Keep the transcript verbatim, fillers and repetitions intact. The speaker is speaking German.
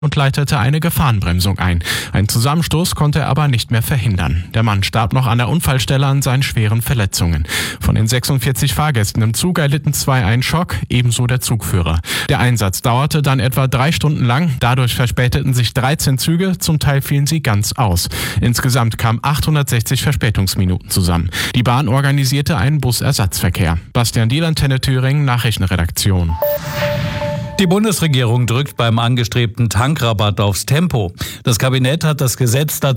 und leitete eine Gefahrenbremsung ein. Einen Zusammenstoß konnte er aber nicht mehr verhindern. Der Mann starb noch an der Unfallstelle an seinen schweren Verletzungen. Von den sechsundvierzig Fahrgästen im Zug erlitten zwei einen Schock, ebenso der Zugführer. Der Einsatz dauerte dann etwa drei Stunden lang. Dadurch verspäteten sich dreizehn Züge, zum Teil fielen sie ganz aus. Insgesamt kamen achthundertsechzig Verspätungsminuten zusammen. Die Bahn organisierte einen Busersatzverkehr. Bastian Diel, Antenne Thüringen, Nachrichtenredaktion. Die Bundesregierung drückt beim angestrebten Tankrabatt aufs Tempo. Das Kabinett hat das Gesetz dazu